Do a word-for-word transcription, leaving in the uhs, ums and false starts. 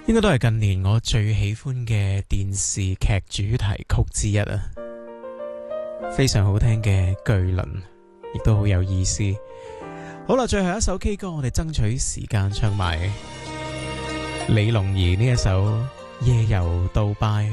應該都係近年我最喜歡嘅電視劇主題曲之一啊！非常好聽嘅巨輪，亦都好有意思。好啦，最後一首 K 歌，我哋爭取時間唱埋李龍兒呢一首《夜遊杜拜》。